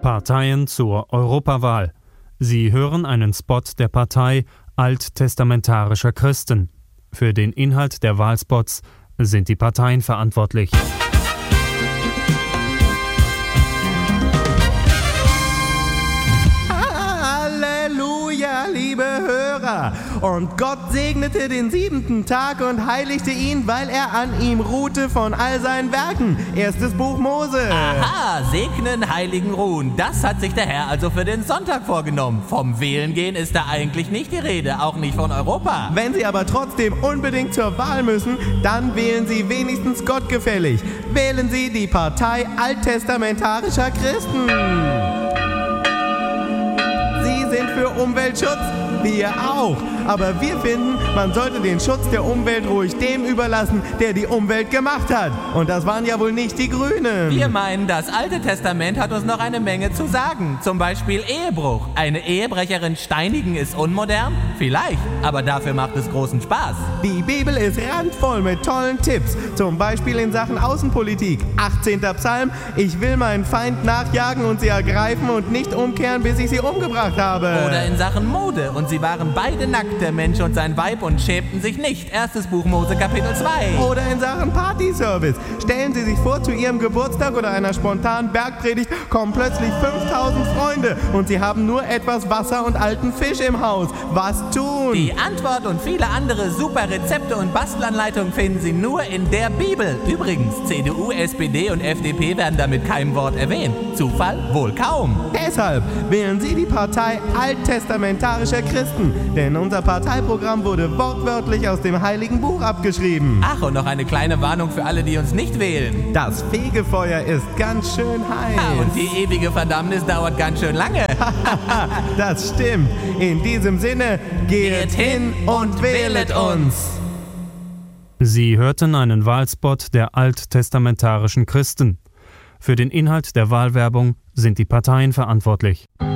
Parteien zur Europawahl. Sie hören einen Spot der Partei Alttestamentarischer Christen. Für den Inhalt der Wahlspots sind die Parteien verantwortlich. Halleluja, liebe Hörer! Und Gott segnete den 7. Tag und heiligte ihn, weil er an ihm ruhte von all seinen Werken. Erstes Buch Mose. Aha, segnen, heiligen, ruhen. Das hat sich der Herr also für den Sonntag vorgenommen. Vom Wählen gehen ist da eigentlich nicht die Rede, auch nicht von Europa. Wenn Sie aber trotzdem unbedingt zur Wahl müssen, dann wählen Sie wenigstens gottgefällig. Wählen Sie die Partei Alttestamentarischer Christen. Sie sind für Umweltschutz, wir auch. Aber wir finden, man sollte den Schutz der Umwelt ruhig dem überlassen, der die Umwelt gemacht hat. Und das waren ja wohl nicht die Grünen. Wir meinen, das Alte Testament hat uns noch eine Menge zu sagen. Zum Beispiel Ehebruch. Eine Ehebrecherin steinigen ist unmodern? Vielleicht, aber dafür macht es großen Spaß. Die Bibel ist randvoll mit tollen Tipps. Zum Beispiel in Sachen Außenpolitik. 18. Psalm: Ich will meinen Feind nachjagen und sie ergreifen und nicht umkehren, bis ich sie umgebracht habe. Oder in Sachen Mode. Und sie waren beide nackt, der Mensch und sein Weib, und schämten sich nicht. Erstes Buch Mose, Kapitel 2. Oder in Sachen Partyservice. Stellen Sie sich vor, zu Ihrem Geburtstag oder einer spontanen Bergpredigt kommen plötzlich 5000 Freunde und Sie haben nur etwas Wasser und alten Fisch im Haus. Was tun? Die Antwort und viele andere super Rezepte und Bastelanleitungen finden Sie nur in der Bibel. Übrigens, CDU, SPD und FDP werden da mit keinem Wort erwähnt. Zufall? Wohl kaum. Deshalb wählen Sie die Partei Alttestamentarischer Christen, denn unser Parteiprogramm wurde wortwörtlich aus dem Heiligen Buch abgeschrieben. Ach, und noch eine kleine Warnung für alle, die uns nicht wählen. Das Fegefeuer ist ganz schön heiß. Ja, und die ewige Verdammnis dauert ganz schön lange. Das stimmt. In diesem Sinne, geht hin und wählet uns. Sie hörten einen Wahlspot der Alttestamentarischen Christen. Für den Inhalt der Wahlwerbung sind die Parteien verantwortlich.